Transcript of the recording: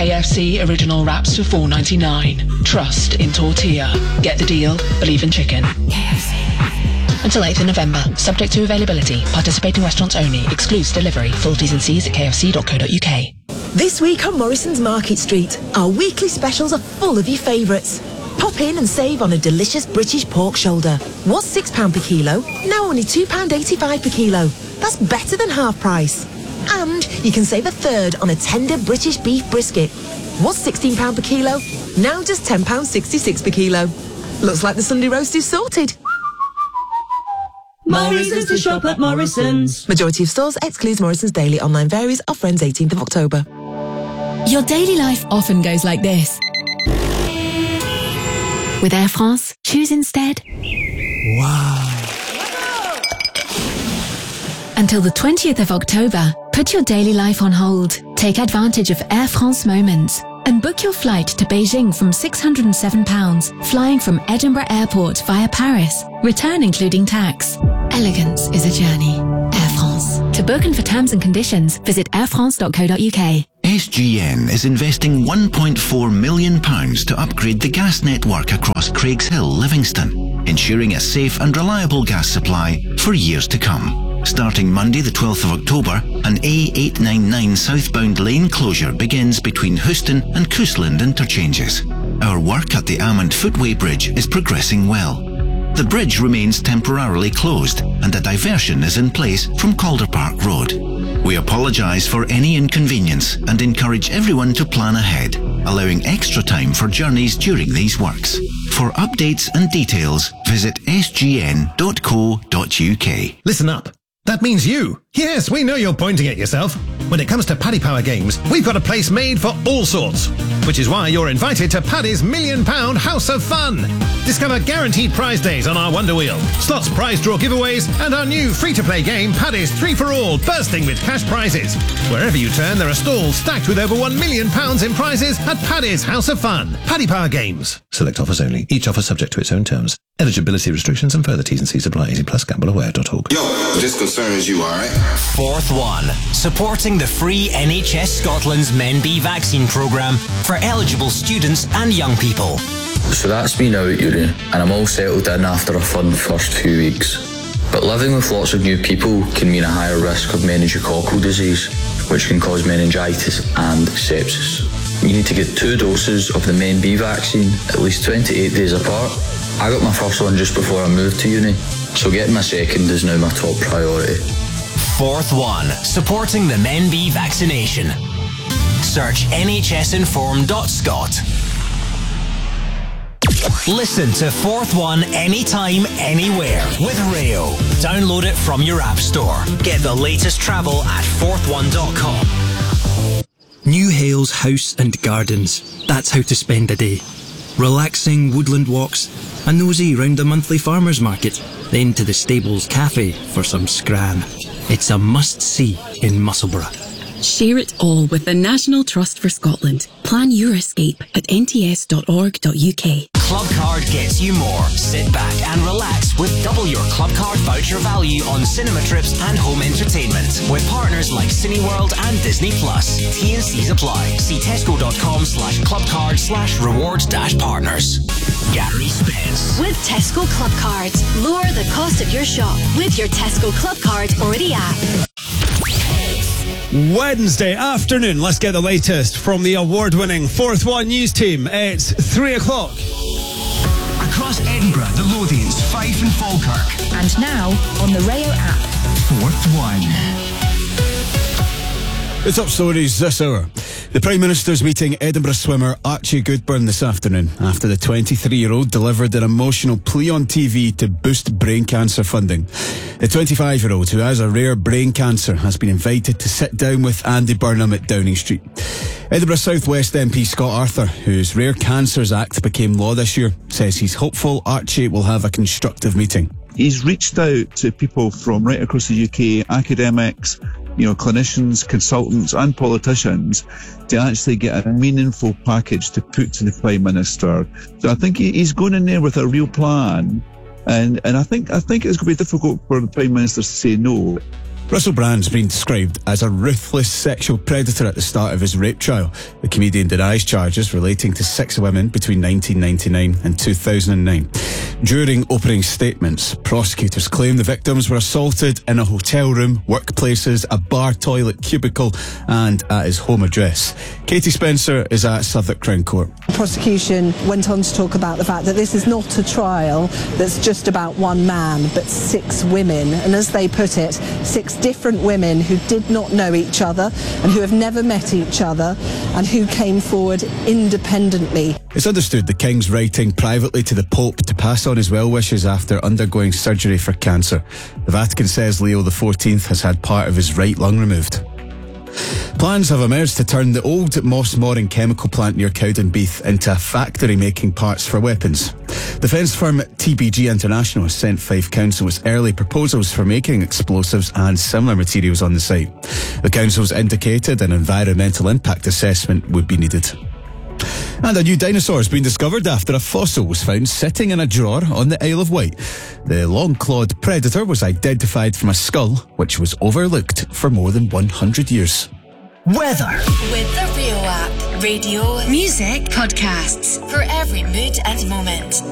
KFC original wraps for $4.99. Trust in tortilla. Get the deal. Believe in chicken. KFC. Until 8th of November. Subject to availability. Participating restaurants only. Excludes delivery. Full T's and C's at kfc.co.uk. This week on Morrison's Market Street, our weekly specials are full of your favourites. Pop in and save on a delicious British pork shoulder. Was £6 per kilo, now only £2.85 per kilo. That's better than half price. And you can save a third on a tender British beef brisket. Was £16 per kilo, now just £10.66 per kilo. Looks like the Sunday roast is sorted. More reasons to shop at Morrison's. Majority of stores excludes Morrison's daily online varies. Offer ends 18th of October. Your daily life often goes like this. With Air France, choose instead. Wow. Until the 20th of October, put your daily life on hold. Take advantage of Air France Moments and book your flight to Beijing from £607, flying from Edinburgh Airport via Paris. Return including tax. Elegance is a journey. Air France. To book and for terms and conditions, visit airfrance.co.uk. SGN is investing £1.4 million to upgrade the gas network across Craigshill, Livingston, ensuring a safe and reliable gas supply for years to come. Starting Monday the 12th of October, an A899 southbound lane closure begins between Houston and Coosland interchanges. Our work at the Amond Footway Bridge is progressing well. The bridge remains temporarily closed and a diversion is in place from Calder Park Road. We apologise for any inconvenience and encourage everyone to plan ahead, allowing extra time for journeys during these works. For updates and details, visit sgn.co.uk. Listen up. That means you. Yes, we know you're pointing at yourself. When it comes to Paddy Power Games, we've got a place made for all sorts. Which is why you're invited to Paddy's £1 Million House of Fun. Discover guaranteed prize days on our Wonder Wheel, slots prize draw giveaways, and our new free-to-play game, Paddy's 3-for-All, bursting with cash prizes. Wherever you turn, there are stalls stacked with over £1 million in prizes at Paddy's House of Fun. Paddy Power Games. Select offers only. Each offer subject to its own terms. Eligibility restrictions and further T's and C's apply. 18 plus gambleaware.org. Yo, this concerns you, alright? Fourth One, supporting the free NHS Scotland's Men B vaccine programme for eligible students and young people. So that's me now at uni, and I'm all settled in after a fun first few weeks. But living with lots of new people can mean a higher risk of meningococcal disease, which can cause meningitis and sepsis. You need to get 2 doses of the Men B vaccine at least 28 days apart. I got my first one just before I moved to uni, so getting my second is now my top priority. Fourth One, supporting the Men B vaccination. Search nhsinform.scot. Listen to Fourth One anytime, anywhere with Rayo. Download it from your app store. Get the latest travel at fourthone.com. New Hales House and Gardens. That's how to spend a day. Relaxing woodland walks, a nosy round the monthly farmers market, then to the Stables Cafe for some scran. It's a must-see in Musselburgh. Share it all with the National Trust for Scotland. Plan your escape at nts.org.uk. Clubcard gets you more. Sit back and relax with double your Clubcard voucher value on cinema trips and home entertainment with partners like Cineworld and Disney+. T&Cs apply. See tesco.com/clubcard/rewards-partners. Gary Spence. With Tesco Club Cards, lower the cost of your shop with your Tesco Club Card or the app. Wednesday afternoon, let's get the latest from the award-winning Fourth One news team. It's 3 o'clock. Across Edinburgh, the Lothians, Fife and Falkirk. And now on the Rayo app. Fourth One. The top stories this hour. The Prime Minister's meeting Edinburgh swimmer Archie Goodburn this afternoon after the 23-year-old delivered an emotional plea on TV to boost brain cancer funding. The 25-year-old, who has a rare brain cancer, has been invited to sit down with Andy Burnham at Downing Street. Edinburgh South West MP Scott Arthur, whose Rare Cancers Act became law this year, says he's hopeful Archie will have a constructive meeting. He's reached out to people from right across the UK, academics, clinicians, consultants and politicians to actually get a meaningful package to put to the Prime Minister. So I think he's going in there with a real plan. And I think it's going to be difficult for the Prime Minister to say no. Russell Brand's been described as a ruthless sexual predator at the start of his rape trial. The comedian denies charges relating to 6 women between 1999 and 2009. During opening statements, prosecutors claim the victims were assaulted in a hotel room, workplaces, a bar toilet cubicle and at his home address. Katie Spencer is at Southwark Crown Court. The prosecution went on to talk about the fact that this is not a trial that's just about one man, but 6 women. And as they put it, 6 different women who did not know each other and who have never met each other and who came forward independently. It's understood the King's writing privately to the Pope to pass on his well wishes after undergoing surgery for cancer. The Vatican says Leo XIV has had part of his right lung removed. Plans have emerged to turn the old Moss Moran chemical plant near Cowdenbeath into a factory making parts for weapons. Defence firm TBG International has sent Fife Council its early proposals for making explosives and similar materials on the site. The council's indicated an environmental impact assessment would be needed. And a new dinosaur has been discovered after a fossil was found sitting in a drawer on the Isle of Wight. The long-clawed predator was identified from a skull which was overlooked for more than 100 years. Weather. With the Rio app. Radio, music, podcasts. For every mood and moment.